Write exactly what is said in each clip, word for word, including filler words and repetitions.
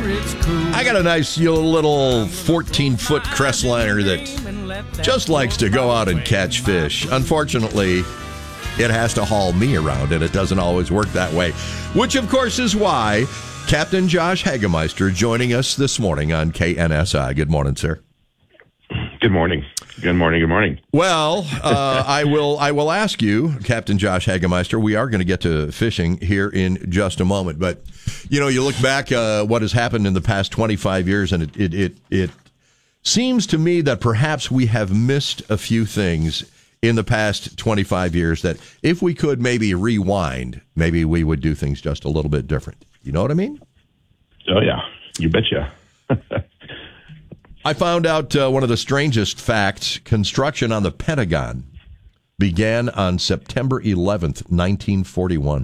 I got a nice little fourteen-foot crestliner that just likes to go out and catch fish. Unfortunately, it has to haul me around, and it doesn't always work that way, which, of course, is why Captain Josh Hagemeister joining us this morning on K N S I. Good morning, sir. Good morning. Good morning. Good morning. Well, uh, I will I will ask you, Captain Josh Hagemeister, we are going to get to fishing here in just a moment. But, you know, you look back uh, what has happened in the past twenty-five years, and it, it, it, it seems to me that perhaps we have missed a few things in the past twenty-five years that if we could maybe rewind, maybe we would do things just a little bit different. You know what I mean? Oh, yeah. You betcha. I found out uh, one of the strangest facts. Construction on the Pentagon began on September eleventh, nineteen forty-one.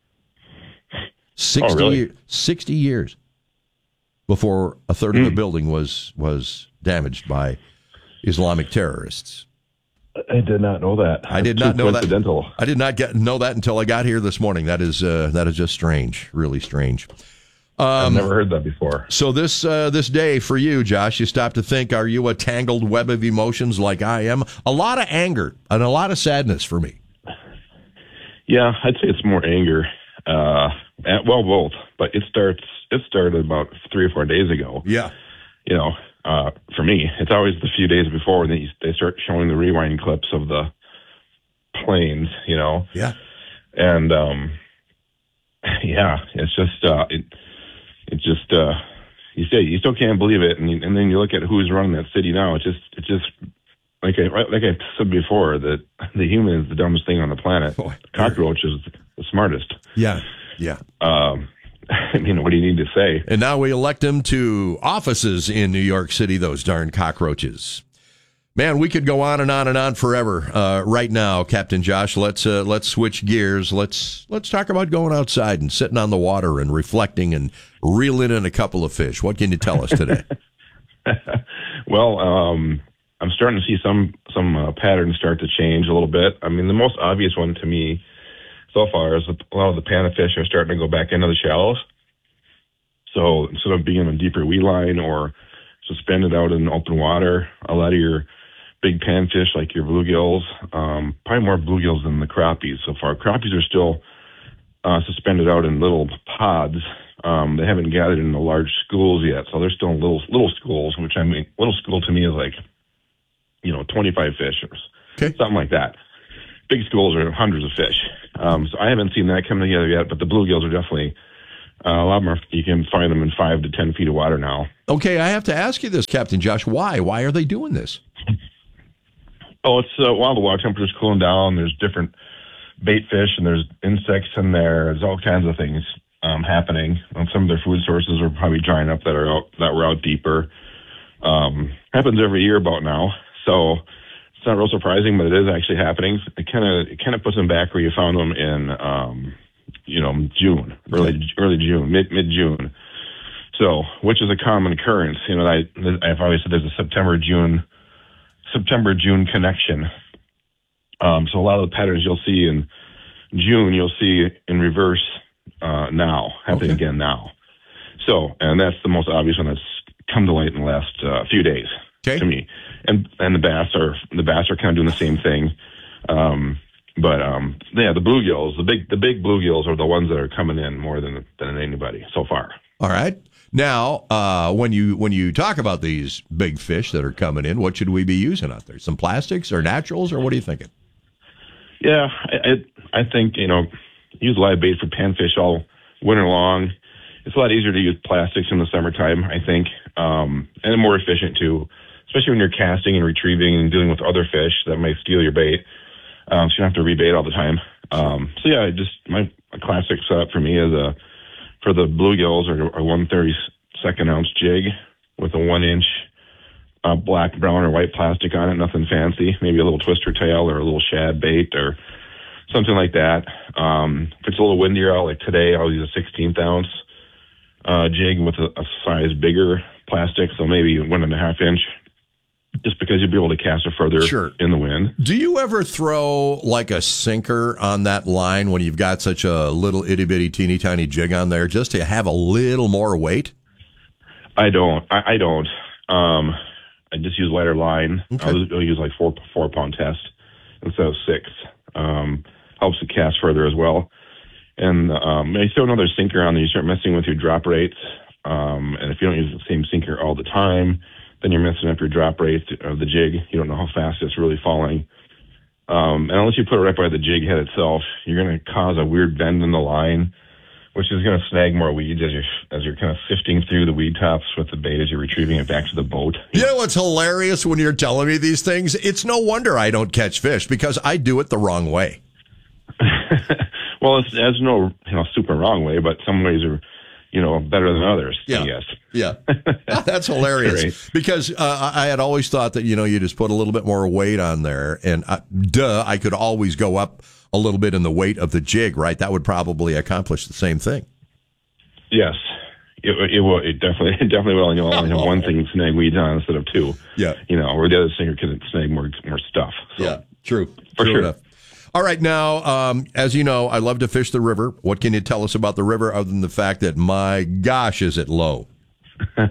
sixty, oh, really? sixty years before a third mm. of the building was, was damaged by Islamic terrorists. I did not know that. I did That's not know that. Coincidental. I did not get know that until I got here this morning. That is uh, that is just strange, really strange. Um, I've never heard that before. So this uh, this day for you, Josh, you stop to think: are you a tangled web of emotions like I am? A lot of anger and a lot of sadness for me. Yeah, I'd say it's more anger. Uh, at, well, both, but it starts. It started about three or four days ago. Yeah, you know. Uh, for me, it's always the few days before when they, they start showing the rewind clips of the planes, you know? Yeah. And, um, yeah, it's just, uh, it, it just, uh, you say, you still can't believe it. And, you, and then you look at who's running that city now. It's just, it's just, like I, like I said before, that the human is the dumbest thing on the planet. Boy, cockroach is the smartest. Yeah. Yeah. Um, I mean, what do you need to say? And now we elect them to offices in New York City, those darn cockroaches. Man, we could go on and on and on forever. Uh, right now, Captain Josh, let's uh, let's switch gears. Let's let's talk about going outside and sitting on the water and reflecting and reeling in a couple of fish. What can you tell us today? Well, um, I'm starting to see some some uh, patterns start to change a little bit. I mean, the most obvious one to me so far is that a lot of the panfish are starting to go back into the shallows. So instead of being on a deeper weed line or suspended out in open water, a lot of your big panfish like your bluegills, um, probably more bluegills than the crappies so far. Crappies are still uh, suspended out in little pods. Um, they haven't gathered in the large schools yet, so they're still in little little schools, which I mean, little school to me is like, you know, twenty-five fish or okay. something like that. Big schools are hundreds of fish. Um, so I haven't seen that come together yet, but the bluegills are definitely, uh, a lot more, you can find them in five to ten feet of water now. Okay, I have to ask you this, Captain Josh. Why? Why are they doing this? Oh, it's, uh, while the water temperature's cooling down, there's different bait fish and there's insects in there. There's all kinds of things, um, happening. And some of their food sources are probably drying up that are out, that were out deeper. Um, happens every year about now. So, it's not real surprising, but it is actually happening. It kind of it kind of puts them back where you found them in, um, you know, June, early early June, mid mid June. So, which is a common occurrence. You know, I I've always said there's a September June September June connection. Um, so a lot of the patterns you'll see in June, you'll see in reverse uh, now happening okay. again now. So, and that's the most obvious one that's come to light in the last uh, few days. Okay. To me, and and the bass are the bass are kind of doing the same thing, um, but um, yeah, the bluegills, the big the big bluegills are the ones that are coming in more than than anybody so far. All right, now uh, when you when you talk about these big fish that are coming in, what should we be using out there? Some plastics or naturals, or what are you thinking? Yeah, I I think you know use live bait for panfish all winter long. It's a lot easier to use plastics in the summertime, I think, um, and more efficient too. Especially when you're casting and retrieving and dealing with other fish that might steal your bait. Um, so you don't have to rebait all the time. Um, so yeah, just my a classic setup for me is a, for the bluegills or a one thirty-second ounce jig with a one inch uh, black, brown, or white plastic on it, nothing fancy. Maybe a little twister tail or a little shad bait or something like that. Um, if it's a little windier out like today, I'll use a sixteenth ounce uh, jig with a, a size bigger plastic, so maybe one and a half inch. Just because you'll be able to cast it further sure. in the wind. Do you ever throw like a sinker on that line when you've got such a little itty bitty teeny tiny jig on there just to have a little more weight? I don't. I, I don't. Um, I just use lighter line. Okay. I'll, I'll use like four four pound test instead of six. Um, helps it cast further as well. And um, you throw another sinker on there, you start messing with your drop rates. Um, and if you don't use the same sinker all the time, then you're messing up your drop rates of the jig. You don't know how fast it's really falling. Um, and unless you put it right by the jig head itself, you're going to cause a weird bend in the line, which is going to snag more weeds as you're, as you're kind of sifting through the weed tops with the bait as you're retrieving it back to the boat. You know what's hilarious when you're telling me these things? It's no wonder I don't catch fish because I do it the wrong way. Well, it's, there's no you know super wrong way, but some ways are, you know, better than others. Yeah. I guess. Yeah. That's hilarious. Right. Because uh, I had always thought that, you know, you just put a little bit more weight on there and uh, duh, I could always go up a little bit in the weight of the jig, right? That would probably accomplish the same thing. Yes. It, it will. It definitely, it definitely will. And you'll only have one thing to snag weeds on instead of two. Yeah. You know, or the other singer can snag more more stuff. So, yeah. True. For True sure. enough. All right. Now, um, as you know, I love to fish the river. What can you tell us about the river other than the fact that, my gosh, is it low? Yeah,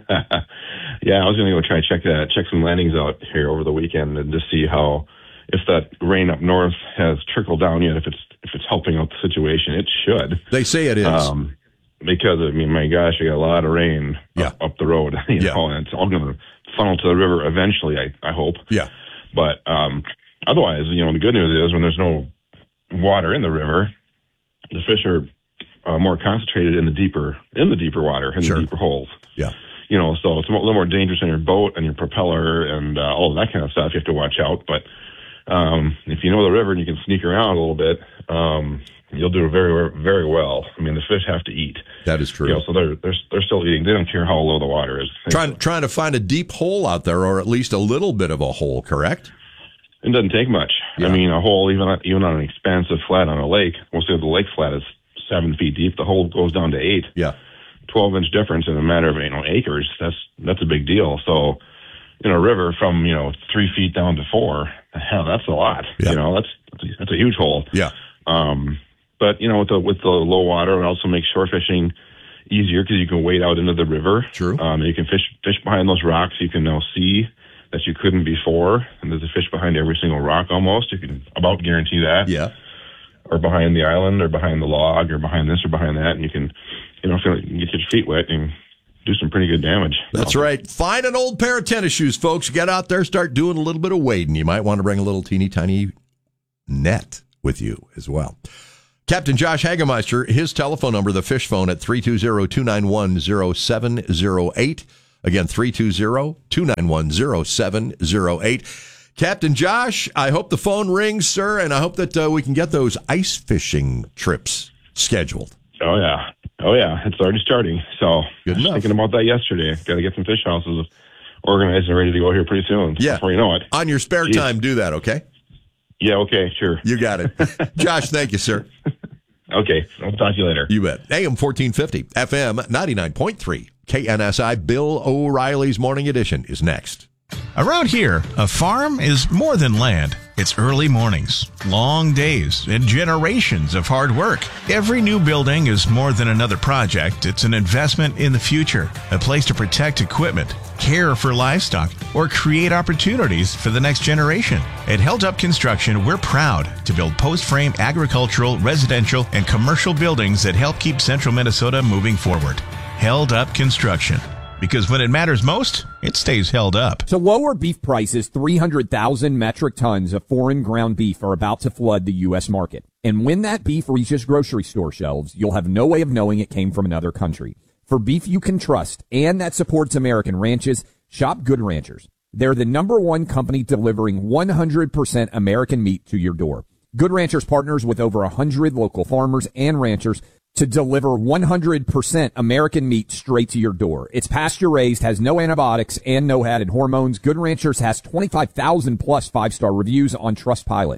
I was going to go try to check that, check some landings out here over the weekend and just see how, if that rain up north has trickled down yet, if it's if it's helping out the situation. It should. They say it is. Um, because, I mean, my gosh, I got a lot of rain Yeah. up, up the road, you Yeah. know, and it's all going to funnel to the river eventually, I, I hope. Yeah. But um, otherwise, you know, the good news is when there's no water in the river, the fish are uh, more concentrated in the deeper in the deeper water, in Sure. the deeper holes. Yeah. You know, so it's a little more dangerous on your boat and your propeller and uh, all of that kind of stuff. You have to watch out. But um, if you know the river and you can sneak around a little bit, um, you'll do very, very well. I mean, the fish have to eat. That is true. You know, so they're they're they're still eating. They don't care how low the water is. Trying trying to find a deep hole out there, or at least a little bit of a hole. Correct? It doesn't take much. Yeah. I mean, a hole, even on, even on an expansive flat on a lake, most of the lake flat is seven feet deep. The hole goes down to eight. Yeah. twelve inch difference in a matter of, you know, acres. That's, that's a big deal. So in a river from, you know, three feet down to four, hell, that's a lot. Yeah. You know, that's, that's a, that's a huge hole. Yeah. Um, but you know, with the, with the low water, it also makes shore fishing easier because you can wade out into the river. True. Um, you can fish, fish behind those rocks. You can now see that you couldn't before. And there's a fish behind every single rock almost. You can about guarantee that. Yeah. Or behind the island or behind the log or behind this or behind that. And you can, you know, feel, you can get your feet wet and do some pretty good damage. That's right. Find an old pair of tennis shoes, folks. Get out there, start doing a little bit of wading. You might want to bring a little teeny tiny net with you as well. Captain Josh Hagemeister, his telephone number, the fish phone at three two zero, two nine one, zero seven zero eight. Again, three two zero, two nine one, zero seven zero eight. Captain Josh, I hope the phone rings, sir, and I hope that uh, we can get those ice fishing trips scheduled. Oh, yeah. Oh, yeah. It's already starting. So Good I was enough. thinking about that yesterday. Got to get some fish houses organized and ready to go here pretty soon. Yeah. Before you know it. On your spare Jeez. time, do that, okay? Yeah, okay, sure. You got it. Josh, thank you, sir. Okay. I'll talk to you later. You bet. A M fourteen fifty, F M ninety-nine point three, K N S I. Bill O'Reilly's Morning Edition is next. Around here, a farm is more than land. It's early mornings, long days, and generations of hard work. Every new building is more than another project. It's an investment in the future, a place to protect equipment, care for livestock, or create opportunities for the next generation. At Held Up Construction, we're proud to build post-frame agricultural, residential, and commercial buildings that help keep central Minnesota moving forward. Held Up Construction. Because when it matters most, it stays held up. To lower beef prices, three hundred thousand metric tons of foreign ground beef are about to flood the U S market. And when that beef reaches grocery store shelves, you'll have no way of knowing it came from another country. For beef you can trust and that supports American ranches, shop Good Ranchers. They're the number one company delivering one hundred percent American meat to your door. Good Ranchers partners with over one hundred local farmers and ranchers to deliver one hundred percent American meat straight to your door. It's pasture raised, has no antibiotics and no added hormones. Good Ranchers has twenty-five thousand plus five-star reviews on Trustpilot.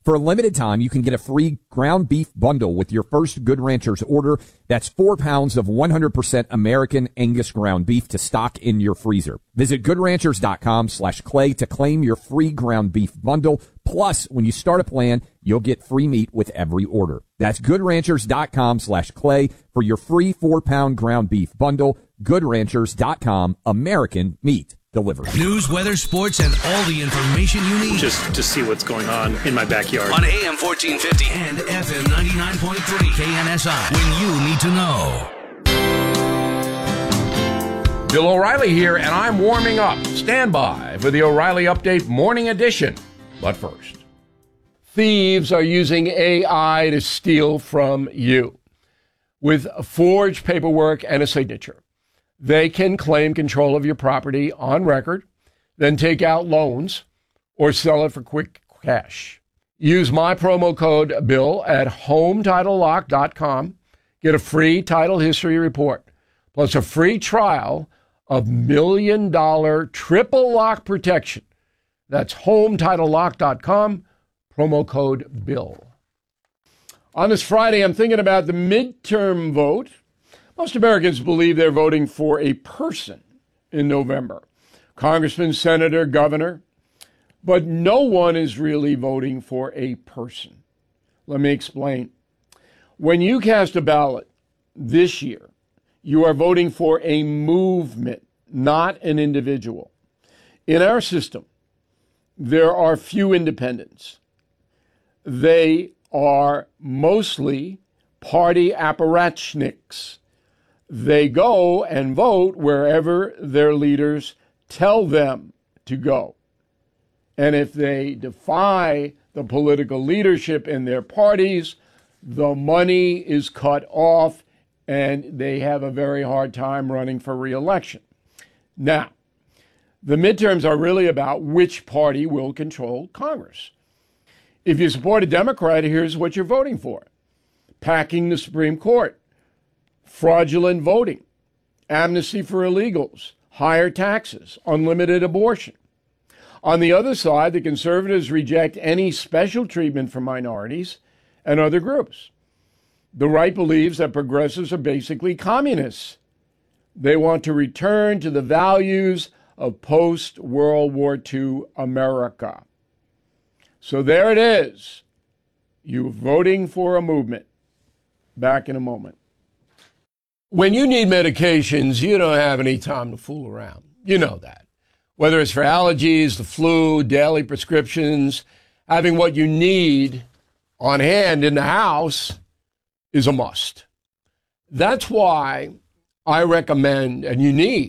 For a limited time, you can get a free ground beef bundle with your first Good Ranchers order. That's four pounds of one hundred percent American Angus ground beef to stock in your freezer. Visit goodranchers.com slash clay to claim your free ground beef bundle. Plus, when you start a plan, you'll get free meat with every order. That's goodranchers.com slash clay for your free four-pound ground beef bundle. goodranchers dot com, American meat delivered. News, weather, sports, and all the information you need. Just to see what's going on in my backyard. On A M fourteen fifty and F M ninety-nine point three K N S I. When you need to know. Bill O'Reilly here, and I'm warming up. Stand by for the O'Reilly Update Morning Edition. But first, thieves are using A I to steal from you. With forged paperwork and a signature, they can claim control of your property on record, then take out loans or sell it for quick cash. Use my promo code BILL at home title lock dot com. Get a free title history report, plus a free trial of million dollar triple lock protection. That's home title lock dot com, promo code BILL. On this Friday, I'm thinking about the midterm vote. Most Americans believe they're voting for a person in November. Congressman, senator, governor. But no one is really voting for a person. Let me explain. When you cast a ballot this year, you are voting for a movement, not an individual. In our system, there are few independents. They are mostly party apparatchiks. They go and vote wherever their leaders tell them to go. And if they defy the political leadership in their parties, the money is cut off and they have a very hard time running for re-election. Now, the midterms are really about which party will control Congress. If you support a Democrat, here's what you're voting for: packing the Supreme Court, fraudulent voting, amnesty for illegals, higher taxes, unlimited abortion. On the other side, the conservatives reject any special treatment for minorities and other groups. The right believes that progressives are basically communists. They want to return to the values of post-World War Two America. So there it is. You're voting for a movement. Back in a moment. When you need medications, you don't have any time to fool around. You know that. Whether it's for allergies, the flu, daily prescriptions, having what you need on hand in the house is a must. That's why I recommend, and you need,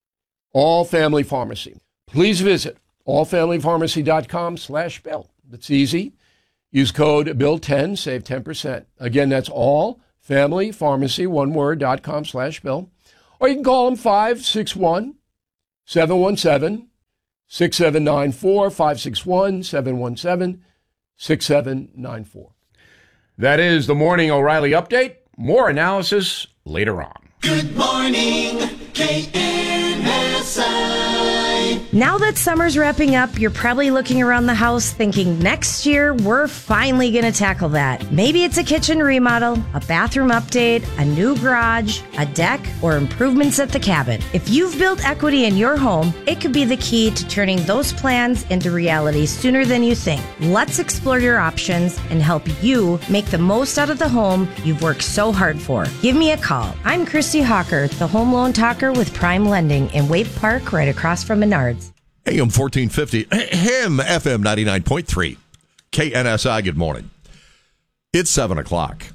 All Family Pharmacy. Please visit allfamilypharmacy.com slash Bill. That's easy. Use code Bill ten, save ten percent. Again, that's allfamilypharmacy, one word, dot com slash Bill. Or you can call them five six one, seven one seven, six seven nine four, five six one, seven one seven, six seven nine four. That is the Morning O'Reilly Update. More analysis later on. Good morning, K N S I. Now that summer's wrapping up, you're probably looking around the house thinking next year we're finally going to tackle that. Maybe it's a kitchen remodel, a bathroom update, a new garage, a deck, or improvements at the cabin. If you've built equity in your home, it could be the key to turning those plans into reality sooner than you think. Let's explore your options and help you make the most out of the home you've worked so hard for. Give me a call. I'm Christy Hawker, the home loan talker with Prime Lending in Wave Park, right across from Menards. A M fourteen fifty, him, F M ninety-nine point three, K N S I, good morning. It's seven o'clock.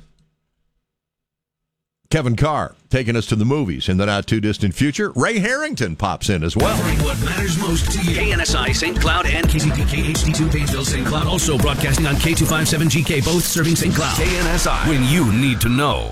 Kevin Carr taking us to the movies in the not-too-distant future. Ray Harrington pops in as well. Covering what matters most to you. K N S I, Saint Cloud, and K C P K H D two, Painesville, Saint Cloud. Also broadcasting on K two fifty-seven G K, both serving Saint Cloud. K N S I, when you need to know.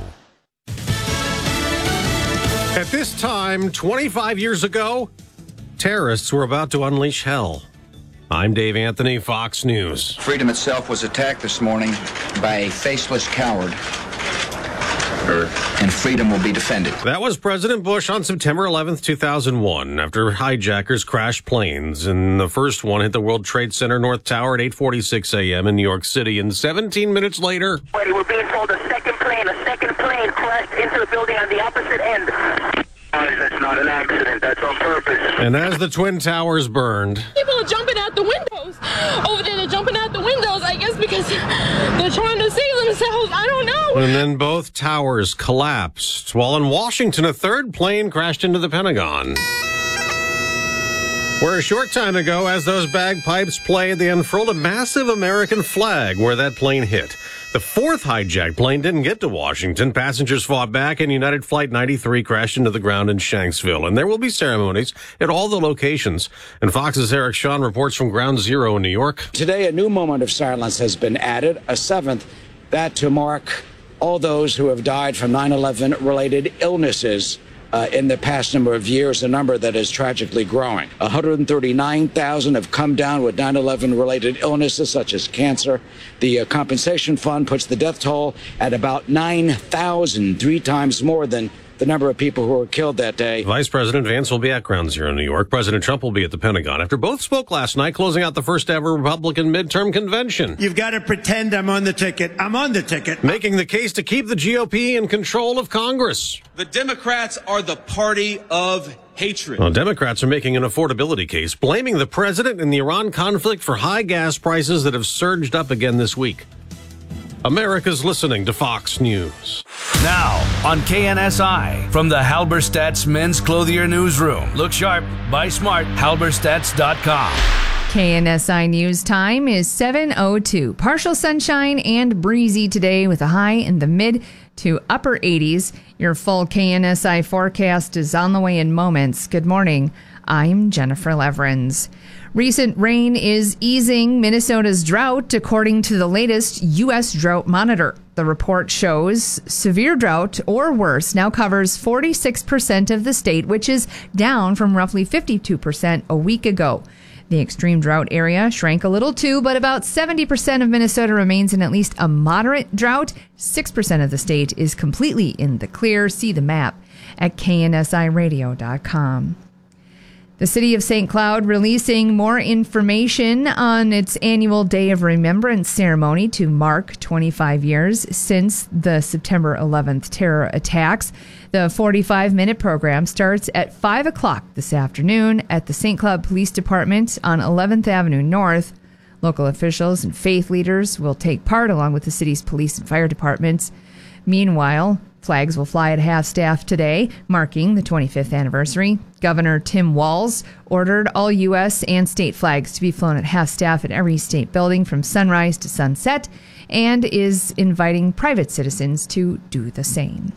At this time, twenty-five years ago, terrorists were about to unleash hell. I'm Dave Anthony, Fox News. Freedom itself was attacked this morning by a faceless coward. occur, and freedom will be defended. That was President Bush on September eleventh, two thousand one, after hijackers crashed planes. And the first one hit the World Trade Center North Tower at eight forty-six a.m. in New York City. And seventeen minutes later, we're being told a second plane, a second plane crashed into the building on the opposite end. That's not an accident. That's on purpose. And as the Twin Towers burned, people are jumping out the windows. Over there, they're jumping out the windows, I guess, because they're trying to save themselves. I don't know. And then both towers collapsed. While in Washington, a third plane crashed into the Pentagon. Where a short time ago, as those bagpipes played, they unfurled a massive American flag where that plane hit. The fourth hijacked plane didn't get to Washington. Passengers fought back, and United Flight ninety-three crashed into the ground in Shanksville. And there will be ceremonies at all the locations. And Fox's Eric Shawn reports from Ground Zero in New York. Today, a new moment of silence has been added, a seventh, that to mark all those who have died from nine eleven related illnesses Uh, in the past number of years, a number that is tragically growing. one hundred thirty-nine thousand have come down with nine eleven related illnesses such as cancer. The uh, compensation fund puts the death toll at about nine thousand, three times more than the number of people who were killed that day. Vice President Vance will be at Ground Zero in New York. President Trump will be at the Pentagon after both spoke last night, closing out the first ever Republican midterm convention. You've got to pretend I'm on the ticket. I'm on the ticket. Making the case to keep the G O P in control of Congress. The Democrats are the party of hatred. Well, Democrats are making an affordability case, blaming the president and the Iran conflict for high gas prices that have surged up again this week. America's listening to Fox News. Now on K N S I, from the Halberstadt's Men's Clothier Newsroom. Look sharp, buy smart, halberstadts dot com. K N S I News time is seven oh two. Partial sunshine and breezy today with a high in the mid to upper eighties. Your full K N S I forecast is on the way in moments. Good morning. I'm Jennifer Leverins. Recent rain is easing Minnesota's drought, according to the latest U S Drought Monitor. The report shows severe drought or worse now covers forty-six percent of the state, which is down from roughly fifty-two percent a week ago. The extreme drought area shrank a little too, but about seventy percent of Minnesota remains in at least a moderate drought. six percent of the state is completely in the clear. See the map at K N S I radio dot com. The city of Saint Cloud releasing more information on its annual Day of Remembrance ceremony to mark twenty-five years since the September eleventh terror attacks. The forty-five minute program starts at five o'clock this afternoon at the Saint Cloud Police Department on eleventh Avenue North. Local officials and faith leaders will take part along with the city's police and fire departments. Meanwhile, flags will fly at half-staff today, marking the twenty-fifth anniversary. Governor Tim Walz ordered all U S and state flags to be flown at half-staff at every state building from sunrise to sunset, and is inviting private citizens to do the same.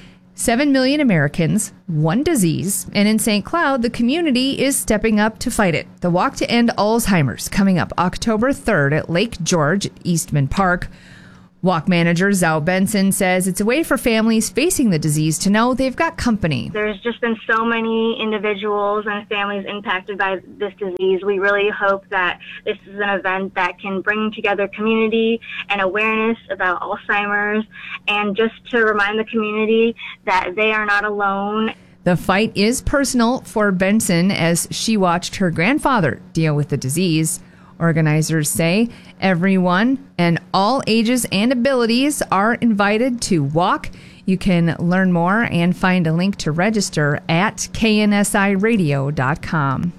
Seven million Americans, one disease, and in Saint Cloud, the community is stepping up to fight it. The Walk to End Alzheimer's coming up October third at Lake George, Eastman Park. Walk manager Zhao Benson says it's a way for families facing the disease to know they've got company. There's just been so many individuals and families impacted by this disease. We really hope that this is an event that can bring together community and awareness about Alzheimer's, and just to remind the community that they are not alone. The fight is personal for Benson as she watched her grandfather deal with the disease. Organizers say everyone and all ages and abilities are invited to walk. You can learn more and find a link to register at K N S I radio dot com.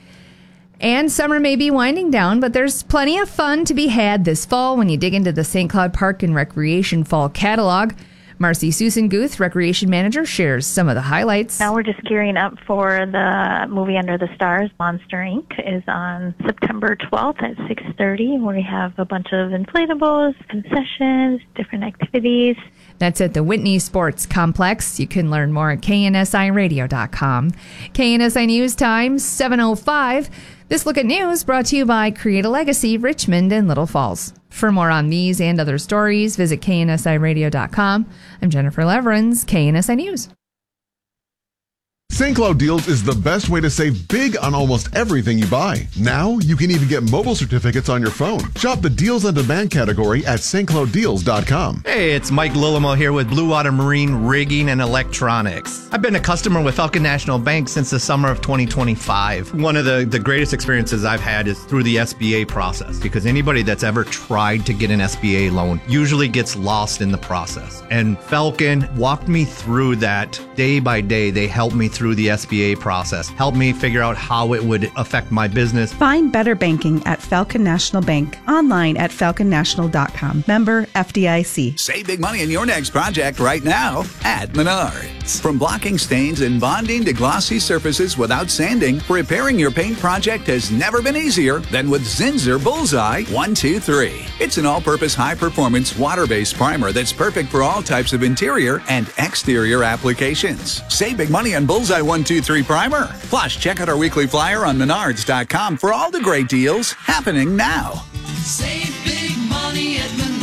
And summer may be winding down, but there's plenty of fun to be had this fall when you dig into the Saint Cloud Park and Recreation Fall Catalog. Marcy Susan-Guth, Recreation Manager, shares some of the highlights. Now we're just gearing up for the movie Under the Stars. Monster Incorporated is on September twelfth at six thirty, where we have a bunch of inflatables, concessions, different activities. That's at the Whitney Sports Complex. You can learn more at K N S I radio dot com. K N S I News Time, seven oh five. This look at news brought to you by Create a Legacy, Richmond and Little Falls. For more on these and other stories, visit K N S I radio dot com. I'm Jennifer Leverins, K N S I News. Saint Cloud Deals is the best way to save big on almost everything you buy. Now, you can even get mobile certificates on your phone. Shop the Deals on Demand category at st cloud deals dot com. Hey, it's Mike Lillimo here with Blue Water Marine Rigging and Electronics. I've been a customer with Falcon National Bank since the summer of twenty twenty-five. One of the, the greatest experiences I've had is through the S B A process, because anybody that's ever tried to get an S B A loan usually gets lost in the process. And Falcon walked me through that day by day. They helped me through the S B A process, helped me figure out how it would affect my business. Find better banking at Falcon National Bank, online at falcon national dot com. Member F D I C. Save big money in your next project right now at Menards. From blocking stains and bonding to glossy surfaces without sanding, repairing your paint project has never been easier than with Zinsser Bullseye one two three. It's an all-purpose high-performance water-based primer that's perfect for all types of interior and exterior applications. Save big money on Bullseye one two three primer. Plus, check out our weekly flyer on menards dot com for all the great deals happening now. Save big money at Menards.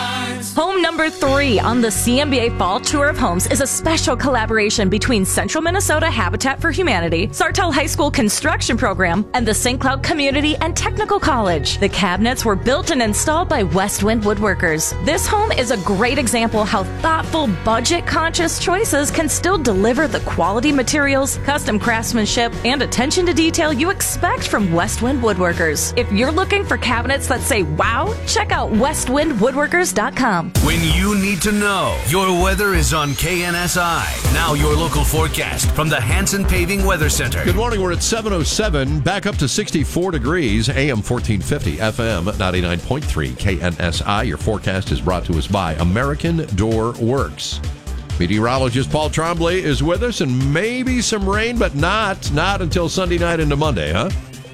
Home number three on the C M B A Fall Tour of Homes is a special collaboration between Central Minnesota Habitat for Humanity, Sartell High School Construction Program, and the Saint Cloud Community and Technical College. The cabinets were built and installed by Westwind Woodworkers. This home is a great example how thoughtful, budget-conscious choices can still deliver the quality materials, custom craftsmanship, and attention to detail you expect from Westwind Woodworkers. If you're looking for cabinets that say wow, check out westwind woodworkers dot com. When you need to know, your weather is on K N S I. Now your local forecast from the Hanson Paving Weather Center. Good morning. We're at seven oh seven, back up to sixty-four degrees, A M fourteen fifty, F M ninety-nine point three, K N S I. Your forecast is brought to us by American Door Works. Meteorologist Paul Tremblay is with us, and maybe some rain, but not not until Sunday night into Monday, huh?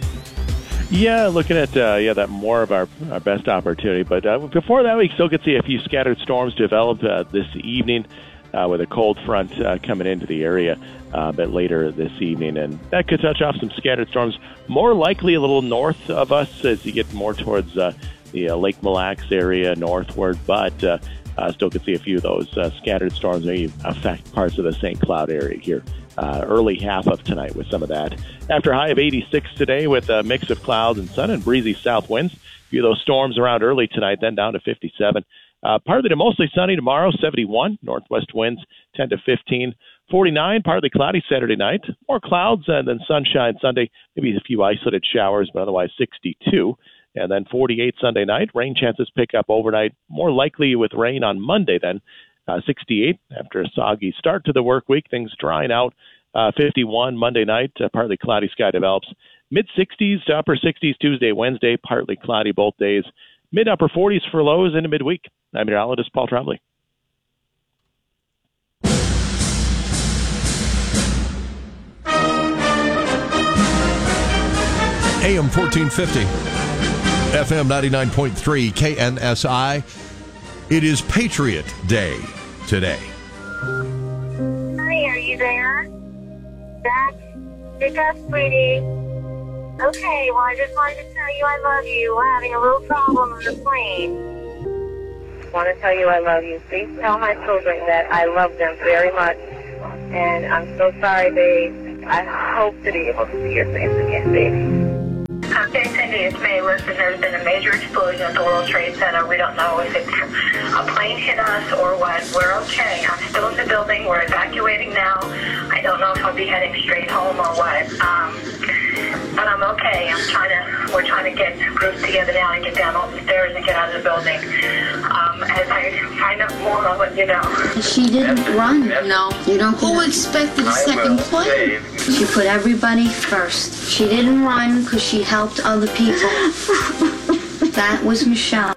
Yeah, looking at uh, yeah that more of our, our best opportunity. But uh, before that, we still could see a few scattered storms develop uh, this evening uh, with a cold front uh, coming into the area uh, a bit later this evening. And that could touch off some scattered storms, more likely a little north of us as you get more towards uh, the uh, Lake Mille Lacs area northward. But uh, uh, still could see a few of those uh, scattered storms may affect parts of the Saint Cloud area here. Uh, early half of tonight with some of that. After a high of eighty-six today with a mix of clouds and sun and breezy south winds. A few of those storms around early tonight, then down to fifty-seven. Uh, partly to mostly sunny tomorrow, seventy-one. Northwest winds ten to fifteen. forty-nine, partly cloudy Saturday night. More clouds and then sunshine Sunday. Maybe a few isolated showers, but otherwise sixty-two. And then forty-eight Sunday night. Rain chances pick up overnight. More likely with rain on Monday then. Uh, sixty-eight after a soggy start to the work week. Things drying out. Uh, fifty-one Monday night. Uh, partly cloudy sky develops. Mid-sixties to upper sixties Tuesday, Wednesday. Partly cloudy both days. Mid-upper forties for lows into midweek. I'm meteorologist Paul Tremblay. A M fourteen fifty, F M ninety-nine point three, K N S I. It is Patriot Day today. Hi, are you there? Dad, pick up, sweetie. Okay, well, I just wanted to tell you I love you. We're having a little problem on the plane. I want to tell you I love you. Please tell my children that I love them very much. And I'm so sorry, babe. I hope to be able to see your face again, baby. Um, ten ten days May, listen, there's been a major explosion at the World Trade Center. We don't know if it's a plane hit us or what. We're okay. I'm still in the building. We're evacuating now. I don't know if I'll be heading straight home or what. Um, but I'm okay. I'm trying to, we're trying to get groups together now and get down all the stairs and get out of the building. Um, as I find out more, I'll let you know. She didn't run. No. You don't. Who expected a second plane? She put everybody first. She didn't run because she helped other people. That was Michelle.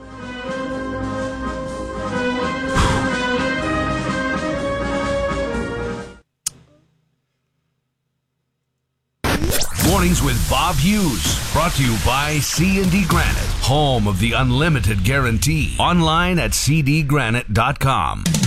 Mornings with Bob Hughes. Brought to you by C and D Granite, home of the unlimited guarantee. Online at c d granite dot com.